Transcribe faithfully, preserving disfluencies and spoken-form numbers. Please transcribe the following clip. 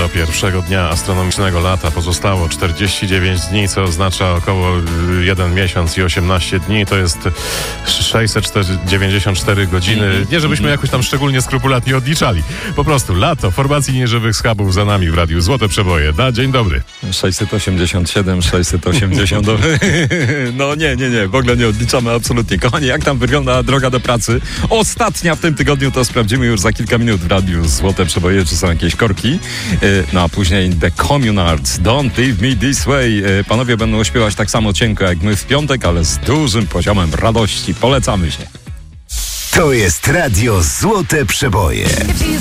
Do pierwszego dnia astronomicznego lata pozostało czterdzieści dziewięć dni, co oznacza około jeden miesiąc i osiemnaście dni. To jest sześćset dziewięćdziesiąt cztery godziny. Nie żebyśmy jakoś tam szczególnie skrupulatnie odliczali. Po prostu lato formacji nieżywych schabów za nami w Radiu Złote Przeboje. Da, dzień dobry. sześćset osiemdziesiąt siedem, sześćset osiemdziesiąt. No nie, nie, nie. W ogóle nie odliczamy absolutnie. Kochani, jak tam wygląda droga do pracy? Ostatnia w tym tygodniu, to sprawdzimy już za kilka minut w Radiu Złote Przeboje, czy są jakieś korki. No a później The Communards, Don't Leave Me This Way. Panowie będą śpiewać tak samo cienko jak my w piątek, ale z dużym poziomem radości. Polecamy się. To jest Radio Złote Przeboje.